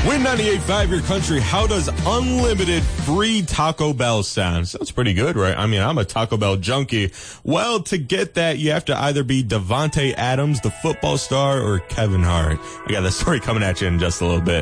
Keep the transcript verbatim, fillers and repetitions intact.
Win ninety-eight point five Your Country. How does unlimited free Taco Bell sound? Sounds pretty good, right? I mean, I'm a Taco Bell junkie. Well, to get that, you have to either be Devontae Adams, the football star, or Kevin Hart. I got the story coming at you in just a little bit.